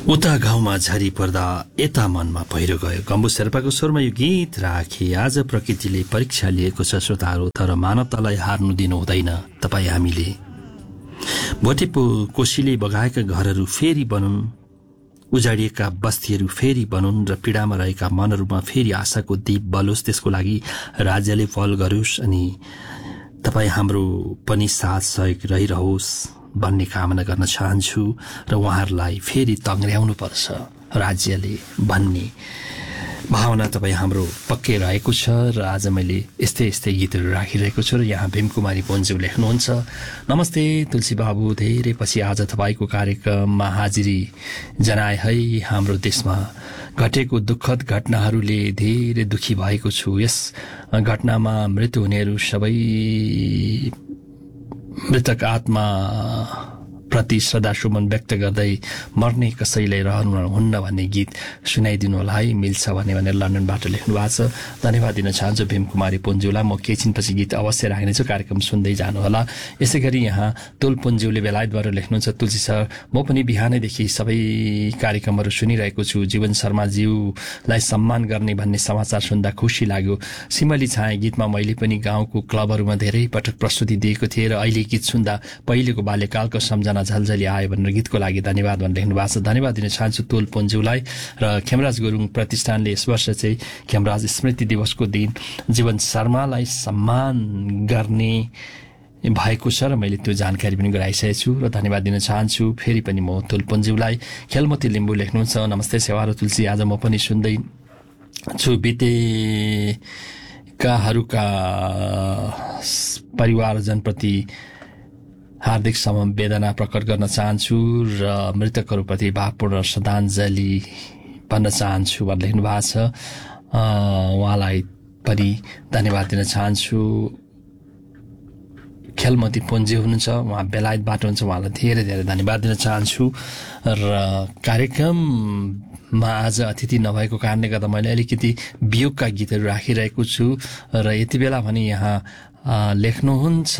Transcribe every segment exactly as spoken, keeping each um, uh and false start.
उता गाउँमा झरी पर्दा यता मनमा पहिरो गयो। गम्बु शेर्पाको स्वरमा यो गीत राखे। आज प्रकृतिले परीक्षा लिएको छ श्रोताहरू, तर मानवतालाई हार्नु दिनु हुँदैन। तपाईँ हामीले भोटे कोशीले बगाएका घरहरू फेरि बनुन्, उजाडिएका बस्तीहरू फेरि बनुन् र पीडामा रहेका मनहरूमा फेरि आशाको दीप बलोस्। त्यसको लागि राज्यले पहल गरोस् अनि तपाईँ हाम्रो पनि साथ सहयोग रहिरहोस् भन्ने कामना गर्न चाहन्छु र उहाँहरूलाई फेरि तङ्ग्र्याउनु पर्छ राज्यले भन्ने भावना तपाईँ हाम्रो पक्कै रहेको छ। र आज मैले यस्तै यस्तै गीतहरू राखिरहेको छु। र यहाँ भीमकुमारी पोन्ज्यू लेख्नुहुन्छ, नमस्ते तुलसी बाबु, धेरै पछि आज तपाईँको कार्यक्रममा हाजिरी जनाए है। हाम्रो देशमा घटेको दुःखद घटनाहरूले धेरै दुखी भएको छु। यस घटनामा मृत्यु हुनेहरू सबै मृतक आत्मा प्रति श्रद्धासुमन व्यक्त गर्दै मर्ने कसैले रहनुहुन्न भन्ने गीत सुनाइदिनु होला है, मिल्छ भने भनेर लन्डनबाट लेख्नु भएको छ। धन्यवाद दिन चाहन्छु भीमकुमारी पुन्ज्यूलाई। म केही गीत अवश्य राख्नेछु, कार्यक्रम सुन्दै जानुहोला। यसै गरी यहाँ तुल पुन्ज्यूले बेलायतबाट लेख्नुहुन्छ, तुलसी सर, म पनि बिहानैदेखि सबै कार्यक्रमहरू सुनिरहेको छु। जीवन शर्माज्यूलाई सम्मान गर्ने भन्ने समाचार सुन्दा खुसी लाग्यो। सिमली छाए गीतमा मैले पनि गाउँको क्लबहरूमा धेरै पटक प्रस्तुति दिएको थिएँ र अहिले गीत सुन्दा पहिलेको बाल्यकालको सम्झना झलझली आयो भनेर गीतको लागि धन्यवाद भनेर लेख्नु भएको छ। धन्यवाद दिन चाहन्छु तुल पुन्ज्यूलाई। र खेमराज गुरुङ प्रतिष्ठानले यस वर्ष चाहिँ खेमराज स्मृति दिवसको दिन जीवन शर्मालाई सम्मान गर्ने भएको छ र मैले त्यो जानकारी पनि गराइसकेको छु र धन्यवाद दिन चाहन्छु फेरि पनि म तुल पुन्ज्यूलाई। खेलमती लिम्बू लेख्नुहुन्छ, नमस्ते सेवा र तुलसी, आज म पनि सुन्दै छु। बितेकाहरूका परिवारजनप्रति हार्दिक समवेदना प्रकट गर्न चाहन्छु र मृतकहरूप्रति भावपूर्ण श्रद्धाञ्जली भन्न चाहन्छु भनेर लेख्नु भएको छ। उहाँलाई पनि धन्यवाद दिन चाहन्छु। खेलमती पुन्जी हुनुहुन्छ, उहाँ बेलायतबाट हुनुहुन्छ, उहाँलाई धेरै धेरै धन्यवाद दिन चाहन्छु। र कार्यक्रममा आज अतिथि नभएको कारणले गर्दा मैले अलिकति वियोगका गीतहरू राखिरहेको छु। र यति बेला भने यहाँ लेख्नुहुन्छ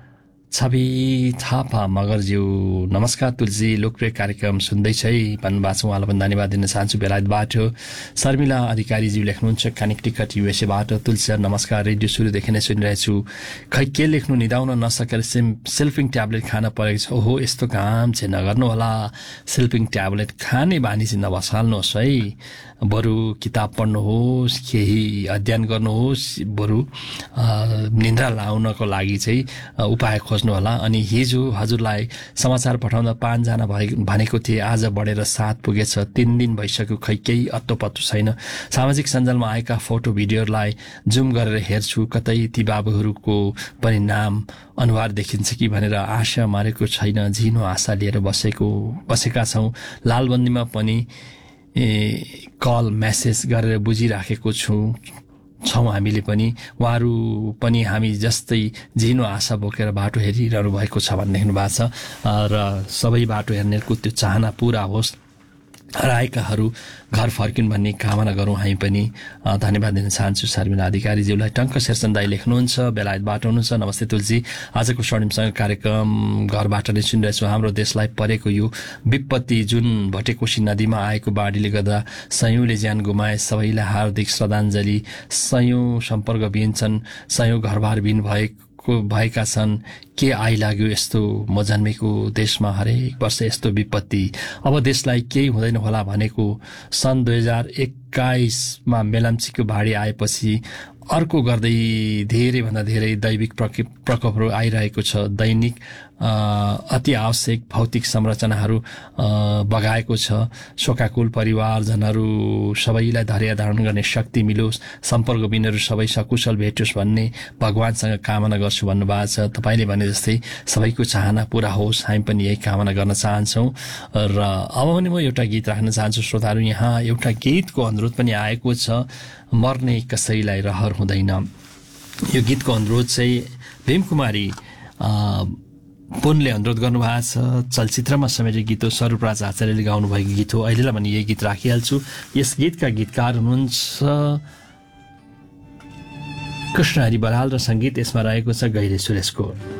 छवि थापा मगरज्यू, नमस्कार तुलसी, लोकप्रिय कार्यक्रम सुन्दैछ है भन्नुभएको छ। उहाँलाई पनि धन्यवाद दिन चाहन्छु बेलायतबाट। शर्मिला अधिकारीज्यू लेख्नुहुन्छ कनेक्टिकट युएसएबाट, तुलसी सर नमस्कार, रेडियो सुरुदेखि नै सुनिरहेछु। खै के लेख्नु निदाउन नसकेर सेल्फिङ ट्याब्लेट खान परेको छ। ओहो, यस्तो काम चाहिँ नगर्नु होला। सेल्फिङ ट्याब्लेट खाने बानी चाहिँ नबसाल्नुहोस् है, बरु किताब पढ्नुहोस्, केही अध्ययन गर्नुहोस्, बरु निन्द्रा लाउनको लागि चाहिँ उपाय खोज्नु होला। अनि हिजो हजुरलाई समाचार पठाउँदा पाँचजना भनेको थिए, आज बढेर सात पुगेछ। तीन दिन भइसक्यो, खै केही अत्तो पत्तो छैन। सामाजिक सञ्जालमा आएका फोटो भिडियोहरूलाई जुम गरेर हेर्छु, कतै ती बाबुहरूको पनि नाम अनुहार देखिन्छ कि भनेर आशा मारेको छैन। झिनो आशा लिएर बसेको बसेका छौँ। लालबन्दीमा पनि ए कल मेसेज गरेर बुझिराखेको छु छौँ हामीले पनि। उहाँहरू पनि हामी जस्तै झिनो आशा बोकेर बाटो हेरिरहनु भएको छ भन्ने लेख्नु भएको छ। र सबै बाटो हेर्नेहरूको त्यो चाहना पुरा होस्, हराएकाहरू घर फर्किन् भन्ने कामना गरौँ हामी पनि। धन्यवाद दिन चाहन्छु शर्मिला अधिकारीज्यूलाई। टङ्क शेरचन दाई लेख्नुहुन्छ, बेलायतबाट हुनुहुन्छ, नमस्ते तुलसी, आजको स्वर्णिमसँग कार्यक्रम घरबाट नै सुनिरहेछु। हाम्रो देशलाई परेको यो विपत्ति जुन भटेकोशी नदीमा आएको बाढीले गर्दा सयौंले ज्यान गुमाए, सबैलाई हार्दिक श्रद्धाञ्जली। सयौं सम्पर्कविहीन छन्, सयौं घरबारविहीन भएको भएका छन्। के आइलाग्यो यस्तो म जन्मेको देशमा हरेक वर्ष यस्तो विपत्ति। अब देशलाई केही हुँदैन होला भनेको सन् दुई हजार एक्काइसमा मेलम्चीको बाढी आएपछि अर्को गर्दै धेरैभन्दा धेरै दैविक प्रकोपहरू आइरहेको छ। दैनिक अति आवश्यक भौतिक संरचनाहरू बगाएको छ। शोकाकुल परिवारजनहरू सबैलाई धैर्य धारण गर्ने शक्ति मिलोस्, सम्पर्कविहीनहरू सबै सकुशल भेटोस् भन्ने भगवानसँग कामना गर्छु भन्नुभएको छ। तपाईँले भने जस्तै सबैको चाहना पूरा होस्, हामी पनि यही कामना गर्न चाहन्छौँ। र अब पनि म एउटा गीत राख्न चाहन्छु श्रोताहरू। यहाँ एउटा गीतको अनुरोध पनि आएको छ, मर्ने कसैलाई रहर हुँदैन। यो गीतको अनुरोध चाहिँ भीमकुमारी पुनले अनुरोध गर्नुभएको छ। चलचित्रमा समेटेको गीत हो, स्वरूपराज आचार्यले गाउनुभएको गीत हो। अहिलेलाई भने यही गीत राखिहाल्छु। यस गीतका गीतकार हुनुहुन्छ कृष्ण हरि बराल र सङ्गीत यसमा रहेको छ गैरे सुरेशको।